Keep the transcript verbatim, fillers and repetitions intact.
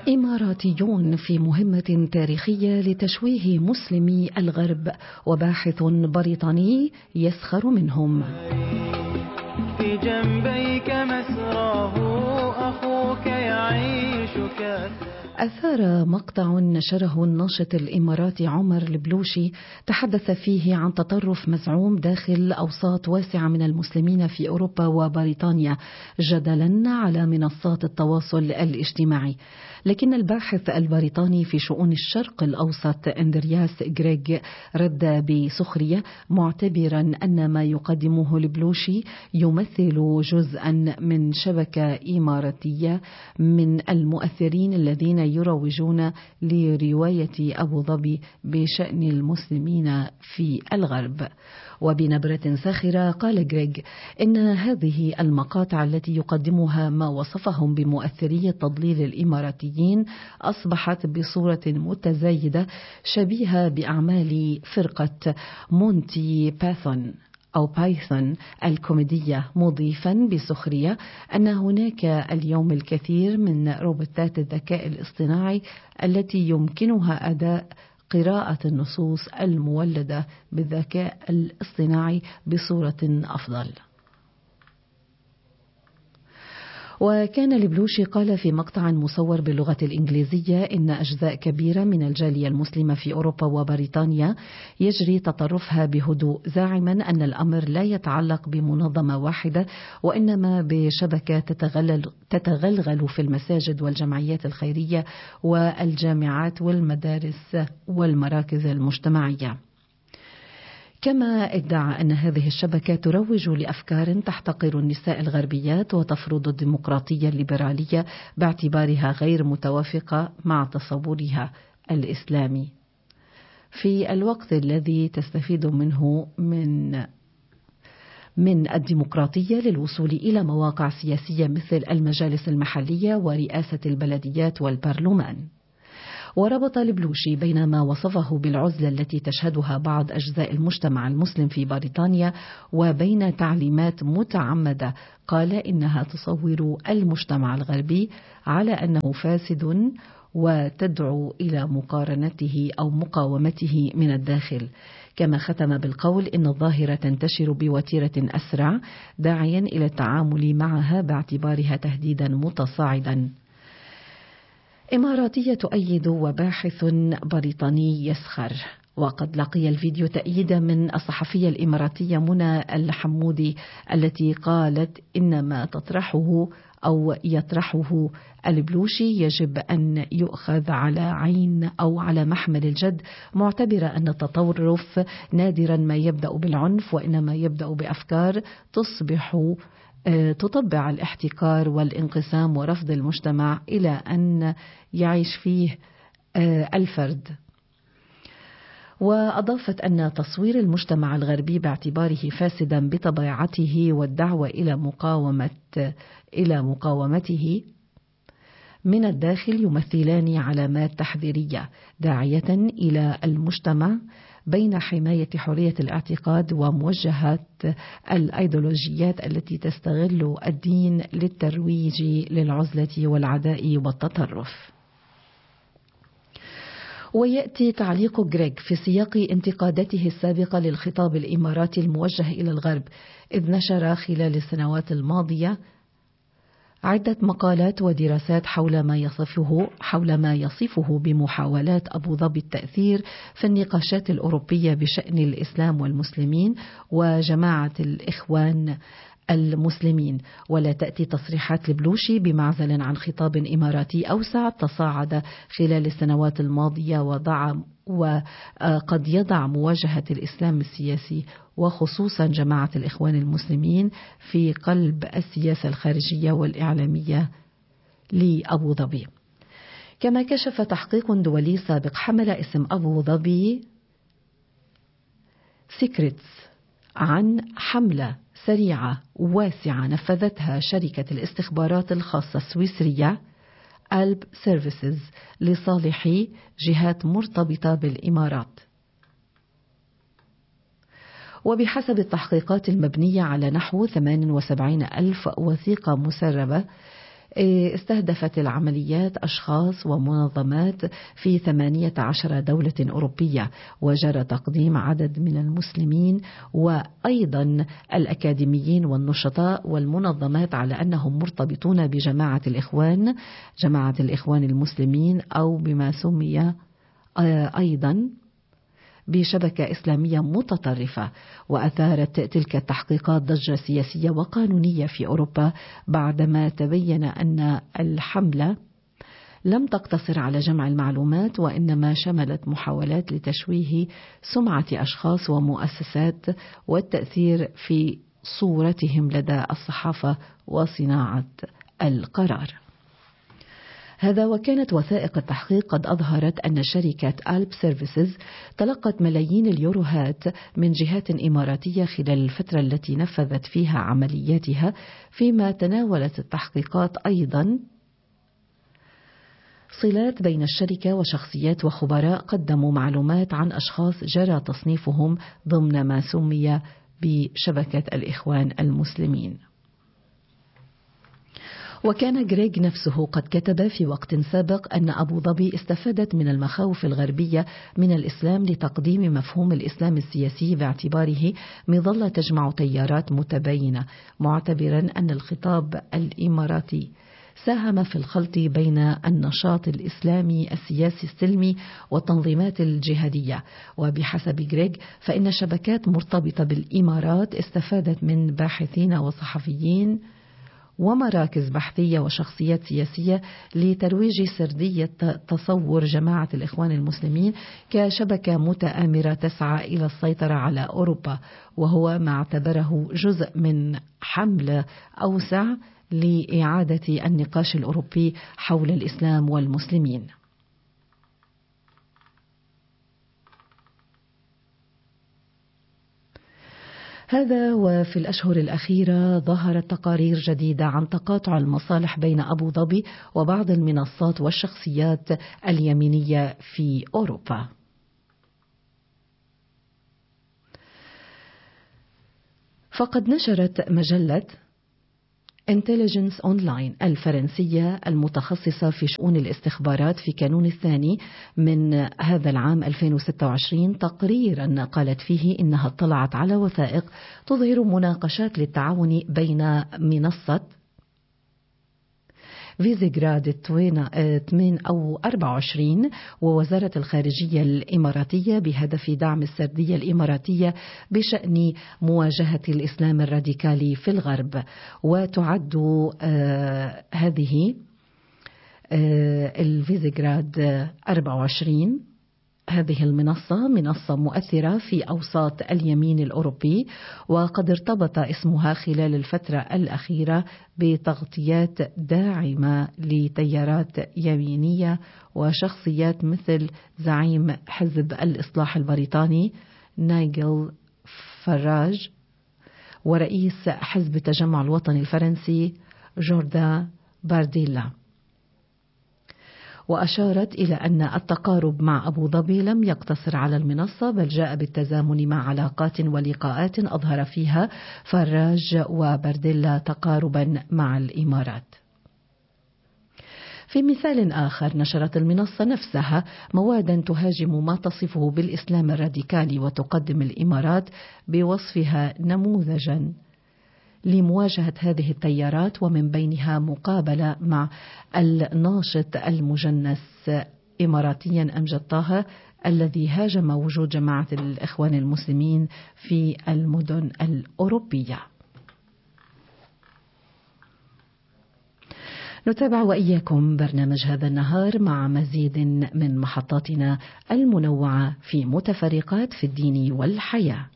إماراتيون في مهمة تاريخية لتشويه مسلمي الغرب، وباحث بريطاني يسخر منهم. في جنبيك مسراه أخوك يعيش كثيرا. أثار مقطع نشره الناشط الإماراتي عمر البلوشي تحدث فيه عن تطرف مزعوم داخل أوساط واسعة من المسلمين في أوروبا وبريطانيا جدلا على منصات التواصل الاجتماعي. لكن الباحث البريطاني في شؤون الشرق الأوسط أندرياس غريغ رد بسخرية، معتبرا أن ما يقدمه البلوشي يمثل جزءا من شبكة إماراتية من المؤثرين الذين يروجون لرواية أبو ظبي بشأن المسلمين في الغرب. وبنبرة ساخرة قال غريغ إن هذه المقاطع التي يقدمها ما وصفهم بمؤثري التضليل الإماراتيين أصبحت بصورة متزايدة شبيهة بأعمال فرقة مونتي بايثون أو بايثون الكوميدية، مضيفا بسخرية أن هناك اليوم الكثير من روبوتات الذكاء الاصطناعي التي يمكنها أداء قراءة النصوص المولدة بالذكاء الاصطناعي بصورة أفضل. وكان البلوشي قال في مقطع مصور باللغة الإنجليزية إن أجزاء كبيرة من الجالية المسلمة في أوروبا وبريطانيا يجري تطرفها بهدوء، زاعما أن الأمر لا يتعلق بمنظمة واحدة وإنما بشبكة تتغلغل, تتغلغل في المساجد والجمعيات الخيرية والجامعات والمدارس والمراكز المجتمعية. كما ادعى أن هذه الشبكة تروج لأفكار تحتقر النساء الغربيات وتفرض الديمقراطية الليبرالية باعتبارها غير متوافقة مع تصورها الإسلامي، في الوقت الذي تستفيد منه من من الديمقراطية للوصول إلى مواقع سياسية مثل المجالس المحلية ورئاسة البلديات والبرلمان. وربط البلوشي بين ما وصفه بالعزلة التي تشهدها بعض أجزاء المجتمع المسلم في بريطانيا وبين تعليمات متعمدة قال إنها تصور المجتمع الغربي على أنه فاسد وتدعو إلى مقارنته أو مقاومته من الداخل. كما ختم بالقول إن الظاهرة تنتشر بوتيرة أسرع، داعيا إلى التعامل معها باعتبارها تهديدا متصاعدا. إماراتية تؤيد وباحث بريطاني يسخر. وقد لقي الفيديو تأييدا من الصحفية الإماراتية منى الحمودي التي قالت إن ما تطرحه أو يطرحه البلوشي يجب أن يؤخذ على عين أو على محمل الجد، معتبرة أن التطرف نادرا ما يبدأ بالعنف وإنما يبدأ بأفكار تصبح تطبع الاحتكار والانقسام ورفض المجتمع إلى أن يعيش فيه الفرد. وأضافت أن تصوير المجتمع الغربي باعتباره فاسدا بطبيعته والدعوة إلى مقاومة إلى مقاومته من الداخل يمثلان علامات تحذيرية داعية إلى المجتمع بين حماية حرية الاعتقاد وموجهات الأيديولوجيات التي تستغل الدين للترويج للعزلة والعداء والتطرف. ويأتي تعليق غريغ في سياق انتقاداته السابقة للخطاب الإماراتي الموجه إلى الغرب، إذ نشر خلال السنوات الماضية عدة مقالات ودراسات حول ما يصفه حول ما يصفه بمحاولات أبو ظبي التأثير في النقاشات الأوروبية بشأن الإسلام والمسلمين وجماعة الإخوان المسلمين. ولا تأتي تصريحات البلوشي بمعزل عن خطاب إماراتي أوسع تصاعد خلال السنوات الماضية وضع وقد يضع مواجهة الإسلام السياسي وخصوصا جماعة الإخوان المسلمين في قلب السياسة الخارجية والإعلامية لأبو ظبي. كما كشف تحقيق دولي سابق حمل اسم أبو ظبي سيكريتس عن حملة سريعة واسعة نفذتها شركة الاستخبارات الخاصة السويسرية ألب سيرفيسز لصالح جهات مرتبطة بالإمارات. وبحسب التحقيقات المبنية على نحو ثمانية وسبعين ألف وثيقة مسربة، استهدفت العمليات أشخاص ومنظمات في ثمانية عشر دولة أوروبية، وجرى تقديم عدد من المسلمين وأيضا الأكاديميين والنشطاء والمنظمات على أنهم مرتبطون بجماعة الإخوان جماعة الإخوان المسلمين، أو بما سمي أيضا بشبكة إسلامية متطرفة. وأثارت تلك التحقيقات ضجة سياسية وقانونية في أوروبا بعدما تبين أن الحملة لم تقتصر على جمع المعلومات، وإنما شملت محاولات لتشويه سمعة أشخاص ومؤسسات والتأثير في صورتهم لدى الصحافة وصناعة القرار. هذا وكانت وثائق التحقيق قد أظهرت أن شركة ألب سيرفيسز تلقت ملايين اليوروهات من جهات إماراتية خلال الفترة التي نفذت فيها عملياتها، فيما تناولت التحقيقات أيضا صلات بين الشركة وشخصيات وخبراء قدموا معلومات عن أشخاص جرى تصنيفهم ضمن ما سمي بشبكة الإخوان المسلمين. وكان غريغ نفسه قد كتب في وقت سابق أن أبو ظبي استفادت من المخاوف الغربية من الإسلام لتقديم مفهوم الإسلام السياسي باعتباره مظلة تجمع تيارات متباينة، معتبرا أن الخطاب الإماراتي ساهم في الخلط بين النشاط الإسلامي السياسي السلمي والتنظيمات الجهادية. وبحسب غريغ فإن شبكات مرتبطة بالإمارات استفادت من باحثين وصحفيين ومراكز بحثية وشخصيات سياسية لترويج سردية تصور جماعة الإخوان المسلمين كشبكة متآمرة تسعى إلى السيطرة على أوروبا، وهو ما اعتبره جزء من حملة أوسع لإعادة النقاش الأوروبي حول الإسلام والمسلمين. هذا وفي الأشهر الأخيرة ظهرت تقارير جديدة عن تقاطع المصالح بين أبو ظبي وبعض المنصات والشخصيات اليمينية في أوروبا. فقد نشرت مجلة Intelligence Online الفرنسية المتخصصة في شؤون الاستخبارات في كانون الثاني من هذا العام ألفين وستة وعشرين تقريرا قالت فيه إنها اطلعت على وثائق تظهر مناقشات للتعاون بين منصة فيزيغراد ثمانية أو أربعة وعشرين ووزارة الخارجية الإماراتية بهدف دعم السردية الإماراتية بشأن مواجهة الإسلام الراديكالي في الغرب. وتعد آه هذه آه الفيزيغراد أربعة وعشرين هذه المنصة منصة مؤثرة في أوساط اليمين الأوروبي، وقد ارتبط اسمها خلال الفترة الأخيرة بتغطيات داعمة لتيارات يمينية وشخصيات مثل زعيم حزب الإصلاح البريطاني نايجل فراج ورئيس حزب التجمع الوطني الفرنسي جوردان بارديلا. وأشارت إلى أن التقارب مع أبو ظبي لم يقتصر على المنصة، بل جاء بالتزامن مع علاقات ولقاءات أظهر فيها فراج وبارديلا تقاربا مع الإمارات. في مثال آخر نشرت المنصة نفسها موادا تهاجم ما تصفه بالإسلام الراديكالي وتقدم الإمارات بوصفها نموذجا لمواجهة هذه التيارات، ومن بينها مقابلة مع الناشط المجنس إماراتيا أمجد طه الذي هاجم وجود جماعة الإخوان المسلمين في المدن الأوروبية. نتابع وإياكم برنامج هذا النهار مع مزيد من محطاتنا المنوعة في متفرقات في الدين والحياة.